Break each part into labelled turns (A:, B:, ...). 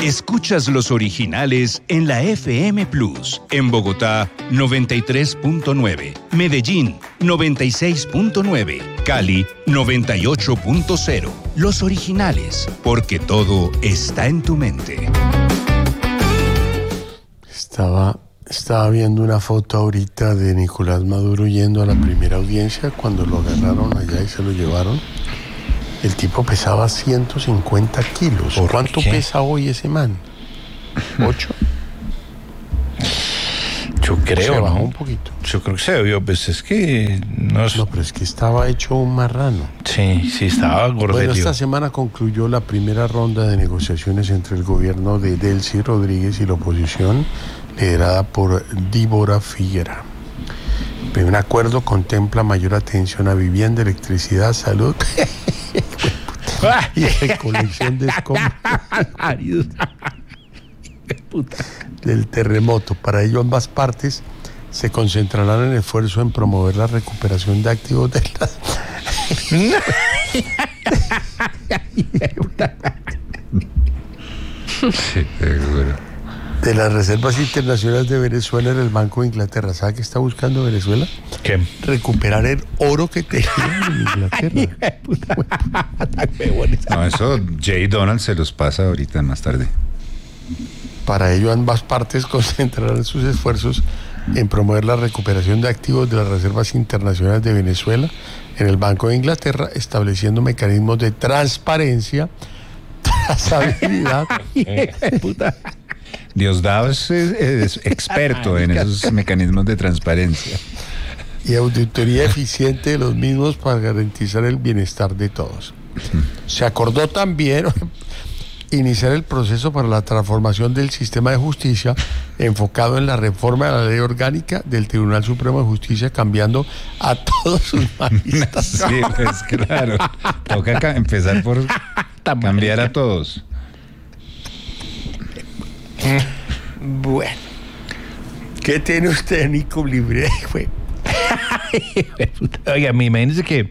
A: Escuchas los originales en la FM Plus. En Bogotá, 93.9. Medellín, 96.9. Cali, 98.0. Los originales, porque todo está en tu mente.
B: Estaba viendo una foto ahorita de Nicolás Maduro yendo a la primera audiencia cuando lo agarraron allá y se lo llevaron. El tipo pesaba 150 kilos. ¿Cuánto pesa hoy ese man? ¿8?
C: Yo creo,
B: se bajó
C: ¿no?
B: Un poquito.
C: Yo creo que se vio, pues es que... No,
B: pero es que estaba hecho un marrano.
C: Sí, estaba gordito.
B: Bueno, esta semana concluyó la primera ronda de negociaciones entre el gobierno de Delcy Rodríguez y la oposición, liderada por Débora Figuera. Un acuerdo contempla mayor atención a vivienda, electricidad, salud y recolección de escombros del terremoto. Para ello, ambas partes se concentrarán en el esfuerzo en promover la recuperación de activos de la...
C: Sí, seguro.
B: De las reservas internacionales de Venezuela en el Banco de Inglaterra. ¿Sabe qué está buscando Venezuela?
C: ¿Qué?
B: Recuperar el oro que tenía en Inglaterra.
D: No, eso Jay Donald se los pasa ahorita más tarde.
B: Para ello, ambas partes concentrarán sus esfuerzos en promover la recuperación de activos de las reservas internacionales de Venezuela en el Banco de Inglaterra, estableciendo mecanismos de transparencia, trazabilidad.
D: Diosdado es experto en esos mecanismos de transparencia.
B: Y auditoría eficiente de los mismos para garantizar el bienestar de todos. Se acordó también iniciar el proceso para la transformación del sistema de justicia enfocado en la reforma de la ley orgánica del Tribunal Supremo de Justicia, cambiando a todos sus magistrados.
D: Sí, pues claro. Toca empezar por cambiar a todos.
B: Bueno, ¿qué tiene usted, Nico Libre?
C: Oiga, imagínense que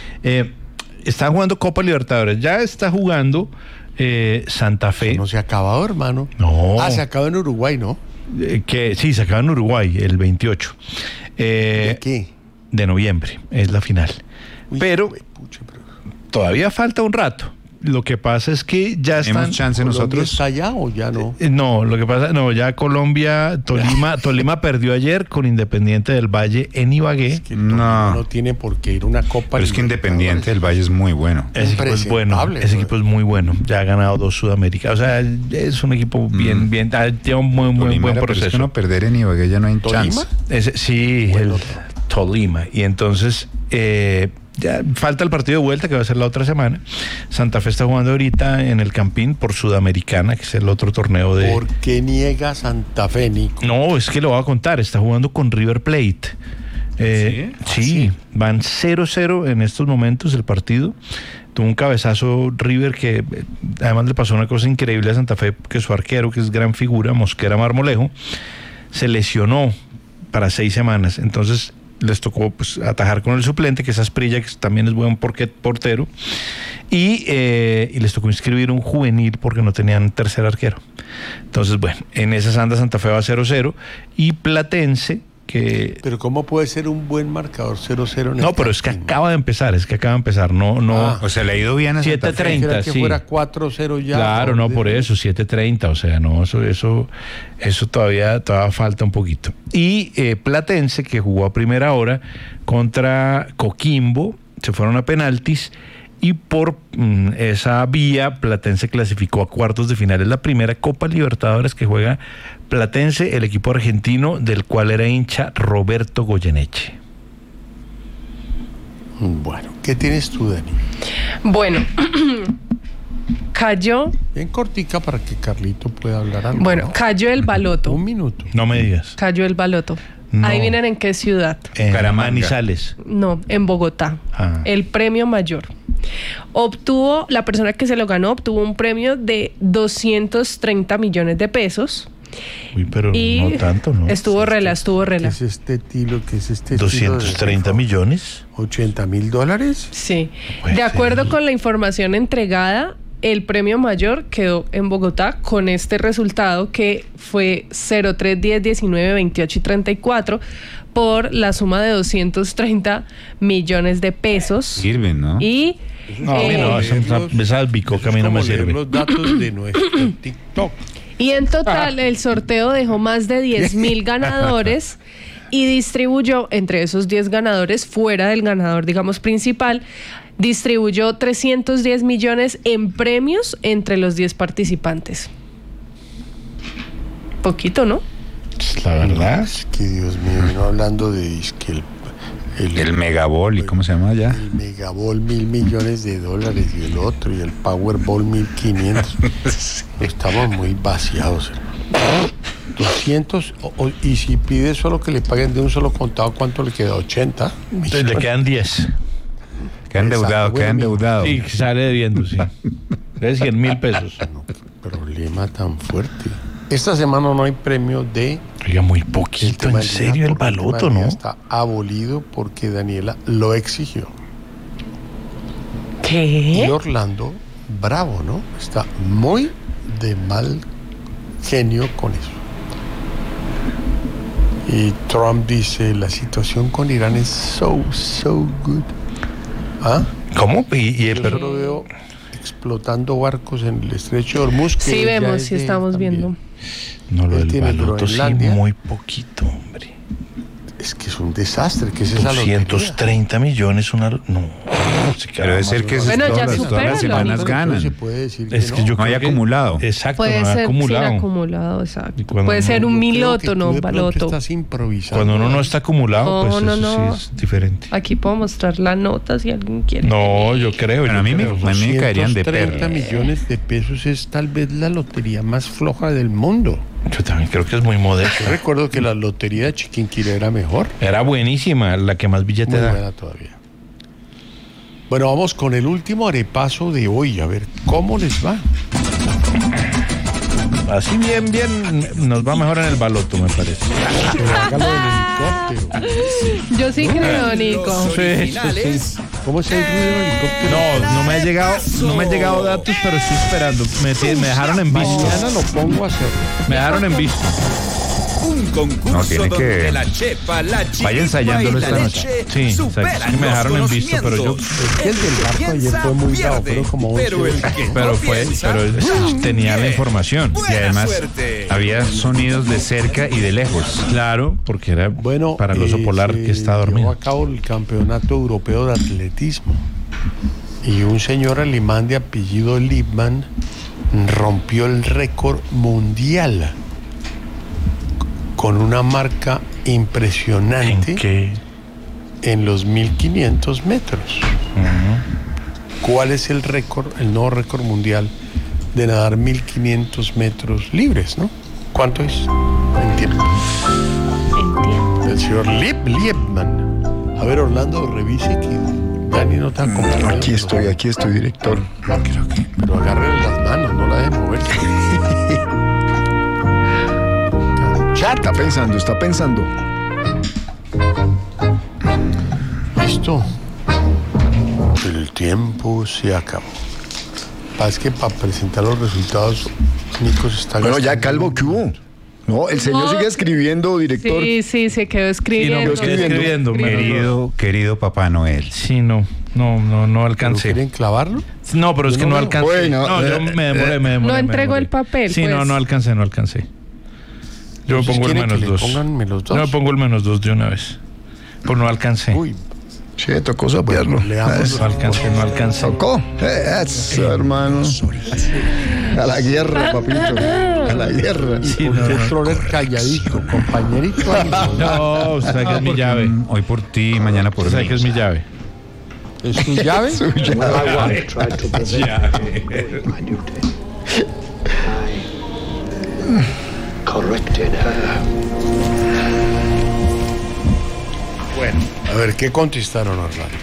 C: está jugando Copa Libertadores, ya está jugando Santa Fe.
B: No se ha acabado, hermano.
C: No.
B: Se acabó en Uruguay, ¿no?
C: Sí, se acaba en Uruguay el 28.
B: ¿De qué?
C: De noviembre, es la final. Pero todavía falta un rato. Lo que pasa es que ya están...
D: ¿Tenemos chance nosotros?
B: ¿Está allá o ya no?
C: No, lo que pasa... No, ya Colombia... Tolima perdió ayer con Independiente del Valle en Ibagué.
B: Es que no tiene por qué ir una Copa.
D: Pero es que Independiente del Valle es muy bueno.
C: Ese equipo es bueno. Ese equipo es muy bueno. Ya ha ganado 2 Sudamérica. O sea, es un equipo bien... Tiene un muy buen proceso.
D: Pero es que no perder en Ibagué ya no hay chance.
C: Sí, bueno, el Tolima. Y entonces... ya falta el partido de vuelta que va a ser la otra semana. Santa Fe está jugando ahorita en el Campín por Sudamericana, que es el otro torneo de...
B: ¿Por qué niega Santa Fe, Nico?
C: No, es que lo voy a contar. Está jugando con River Plate. Sí, van 0-0 en estos momentos el partido. Tuvo un cabezazo River que además le pasó una cosa increíble a Santa Fe, que su arquero, que es gran figura, Mosquera Marmolejo, se lesionó para 6 semanas. Entonces les tocó pues atajar con el suplente, que es Asprilla, que también es buen portero, y les tocó inscribir un juvenil porque no tenían tercer arquero. Entonces, bueno, en esa sanda Santa Fe va 0-0, y Platense, que...
B: Pero ¿cómo puede ser un buen marcador 0-0?
C: No, pero es que acaba de empezar, no...
D: O sea, le ha ido bien a Santa Fe.
C: 7:30,
B: que
C: sí.
B: fuera 4-0 ya.
C: Claro, no, por eso, 7:30, o sea, no, eso todavía falta un poquito. Y Platense, que jugó a primera hora contra Coquimbo, se fueron a penaltis, y por esa vía Platense clasificó a cuartos de final. Es la primera Copa Libertadores que juega Platense, el equipo argentino del cual era hincha Roberto Goyeneche.
B: Bueno, ¿qué tienes tú, Dani?
E: Bueno, cayó...
B: Bien cortica para que Carlito pueda hablar algo.
E: Bueno,
B: ¿no?
E: cayó el baloto.
B: Un minuto.
C: No me digas.
E: Cayó el baloto.
C: No.
E: Adivinen en qué ciudad.
C: En
D: Caramanga.
C: Manizales.
E: No, en Bogotá. El premio mayor. La persona que se lo ganó obtuvo un premio de 230 millones de pesos.
C: Uy, pero
E: y
C: no tanto, ¿no?
E: Estuvo rela.
B: ¿Qué es este estilo? ¿Qué es este
C: 230 millones.
B: ¿$80,000?
E: Sí.
C: Puede
E: De acuerdo
C: ser.
E: con la información entregada, el premio mayor quedó en Bogotá con este resultado que fue 0, 3, 10, 19, 28 y 34 por la suma de 230 millones de pesos.
D: Sirven, ¿no?
E: Y
C: esa bicoca a mí no me sirve.
B: Los datos de nuestro TikTok.
E: Y en total el sorteo dejó más de 10,000 ganadores y distribuyó entre esos 10 ganadores, fuera del ganador, digamos, principal, distribuyó 310 millones en premios entre los 10 participantes. Poquito, ¿no?
C: La verdad.
B: Es que Dios mío, no hablando de
D: el Megabol, ¿y cómo se llama ya?
B: El Megabol, $1.000 millones y el otro, y el Powerball 1.500. Estamos muy vaciados, hermano. 200, y si pide solo que le paguen de un solo contado, ¿cuánto le queda? 80.
C: Entonces le quedan 10.
D: Queda endeudado.
C: Y sale debiendo, sí. Es 100,000 pesos.
B: No, qué problema tan fuerte. Esta semana no hay premio de...
C: Oiga, muy poquito, en serio, el baloto, ¿no?
B: Está abolido porque Daniela lo exigió.
E: ¿Qué?
B: Y Orlando, bravo, ¿no? Está muy de mal genio con eso. Y Trump dice, la situación con Irán es so good. ¿Ah?
C: ¿Cómo?
B: Yo lo veo explotando barcos en el estrecho de Hormuz.
E: Sí, vemos, sí estamos viendo.
C: No, lo
B: Él
C: del
B: tiene
C: baloto sí,
B: Groenlandia.
C: muy poquito, hombre.
B: Es que es un desastre, que es esa lotería.
C: 230 millones, no.
D: Pero debe ser que
E: Bueno, ya
D: todas las
E: supéralo.
D: semanas
B: Se
D: ganan.
B: puede decir que
C: Es que
B: no.
C: yo
D: No hay
C: creo que-
D: acumulado.
C: Exacto,
E: Puede
C: no hay
E: ser
C: acumulado.
E: sin acumulado, exacto.
C: Y cuando
E: Puede
C: no-
E: ser un
B: Yo creo que
E: miloto,
B: tú
E: no
B: de
E: un
B: pronto
E: baloto.
B: estás improvisando.
C: Cuando uno no está acumulado,
E: No,
C: pues
E: no,
C: eso
E: no.
C: sí es diferente.
E: Aquí puedo mostrar la nota si alguien quiere.
C: No, yo creo.
D: Bueno, a mí me caerían de
B: 230
D: perro.
B: millones de pesos es tal vez la lotería más floja del mundo.
C: Yo también creo que es muy modesto.
B: Yo recuerdo que la lotería de Chiquinquirá era mejor.
C: Era buenísima, la que más billete
B: Muy
C: da.
B: buena todavía. Bueno, vamos con el último arepaso de hoy. A ver cómo les va.
C: Así bien, nos va mejor en el baloto, me parece.
B: Pero hágalo del helicóptero.
E: Yo sí creo, Nico.
F: Originales.
B: ¿Cómo es el ruido del helicóptero?
C: No me ha llegado datos, pero estoy esperando. Me dejaron en visto.
B: Mañana lo pongo a hacer.
C: Me dejaron en visto.
F: Un concurso
D: No, tiene
F: donde
D: que-
F: la chepa, la chiripa
D: Vaya ensayándolo
F: y la
D: esta noche.
F: leche
C: Sí,
F: superan
C: exacto. Me dejaron
F: los
C: en visto, pero yo-
F: conocimientos.
B: Es que el del barco
F: Piensa,
B: ayer fue muy bravo,
F: pierde,
B: fueron como 11
F: pero el que
C: Pero
F: no
C: fue,
F: piensa,
C: tenía la
F: tiene
C: información.
F: buena
D: Y además
F: suerte.
D: había sonidos de cerca y de lejos.
C: Claro, porque era
B: Bueno,
C: para el oso polar
B: se
C: que está
B: llevó
C: dormido.
B: a cabo el campeonato europeo de atletismo y un señor alemán de apellido Lippmann rompió el récord mundial con una marca
C: ¿En
B: impresionante
C: qué?
B: en los 1500 metros. ¿Cuál es el récord, el nuevo récord mundial de nadar 1500 metros libres, no? ¿Cuánto es en tiempo?
E: Entiendo.
B: El señor Lippmann. A ver, Orlando, revise que Dani no está acompañando.
G: Aquí estoy, director.
B: Pero agárrenle las manos, no la dejen moverse.
G: Está pensando.
B: Listo. El tiempo se acabó. Es que para presentar los resultados, Nico se está
G: Bueno, ya
B: gastando-
G: Calvo, ¿qué hubo? No, el señor sigue escribiendo, director.
E: Sí, se quedó escribiendo.
C: Sí, no, quedé escribiendo.
D: Querido Papá Noel.
C: Sí, no
B: ¿Pero
C: alcancé.
B: quieren clavarlo?
C: No, pero es
B: Yo
C: que
B: no
C: no
B: veo.
C: alcancé.
G: Bueno,
C: No, yo me demoré.
E: No entregó
C: me
E: el papel,
C: Sí,
E: pues.
C: no alcancé. Yo me
B: Entonces,
C: pongo el
B: ¿quieren que
C: menos
B: le
C: 2.
B: pongan los dos?
C: No, me pongo el menos 2 de una vez. Pues no alcancé.
B: Uy,
G: Sí, tocó sapearlo.
B: leamos
C: No alcancé.
G: Tocó. Eso, hermano. A la guerra, papito. A la guerra.
C: Sí,
B: ¿por qué
C: no.
B: Troller calladito, compañerito?
C: No, usted sabe que es mi llave.
D: Hoy por ti, mañana por
C: Usted sabe
D: mí.
C: que es mi llave.
B: ¿Es su llave? Bueno, a ver, ¿qué contestaron, Orlando?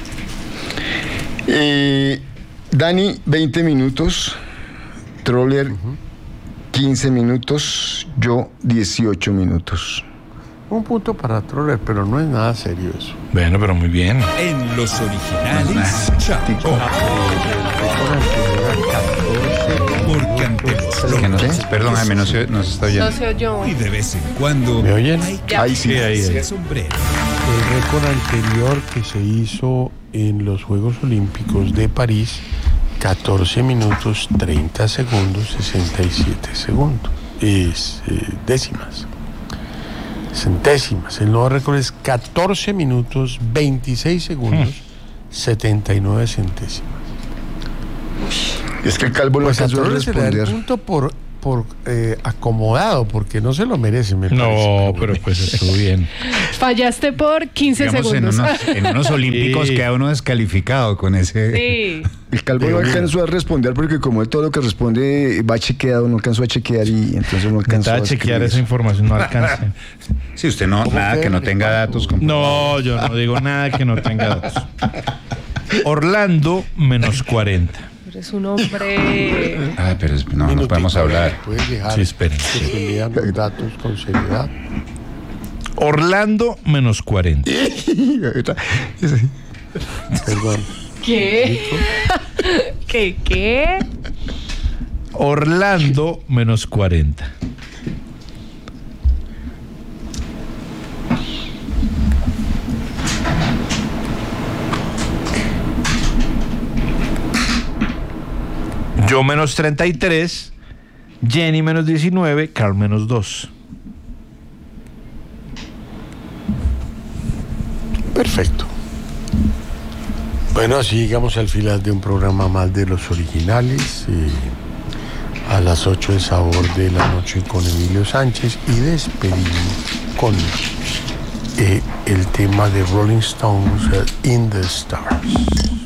G: Dani, 20 minutos. Troller, 15 minutos. Yo, 18 minutos.
B: Un punto para Troller, pero no es nada serio eso.
C: Bueno, pero muy bien.
F: En los originales, Chapo.
B: El récord anterior era 14.
D: Que perdón, Jaime, no se está oyendo.
E: No se oyó.
F: Y de vez en cuando
B: ¿Me oyen?
F: hay que
G: Ahí sí.
F: quitarse el sombrero.
B: El récord anterior que se hizo en los Juegos Olímpicos de París, 14 minutos 30 segundos 67 segundos. Es décimas. Centésimas. El nuevo récord es 14 minutos 26 segundos 79 centésimas.
G: Es que el calvo no
B: Pues a
G: alcanzó a
B: Torres se le da el
G: responder.
B: punto por acomodado, porque no se lo merece, me
C: No,
B: parece.
C: pero pues estuvo bien.
E: Fallaste por 15
D: Digamos,
E: segundos.
D: en unos olímpicos
C: Sí.
D: queda uno descalificado con ese.
E: Sí.
G: El calvo no alcanzó a responder porque como él todo lo que responde va chequeado, no alcanzó a chequear y entonces no alcanzó
C: Necesitaba
G: a
C: chequear
G: escribir.
C: esa información, no alcanza.
D: Si usted no, nada
B: fue,
D: que no tenga
B: Ricardo?
D: datos comprobados.
C: No, yo no digo nada que no tenga datos. Orlando menos 40.
E: Eres un hombre.
D: Ay, pero no
B: Minutico,
D: podemos hablar.
B: ¿Puedes dejar
C: Sí, esperen.
B: que se lean los datos con seriedad?
C: Orlando menos 40.
B: Perdón.
E: ¿Qué? ¿Qué?
C: Orlando menos 40. Yo menos 33, Jenny menos 19, Carl menos 2.
B: Perfecto. Bueno, así llegamos al final de un programa más de los originales. A las 8 de Sabor de la Noche con Emilio Sánchez y despedimos con el tema de Rolling Stones, In the Stars.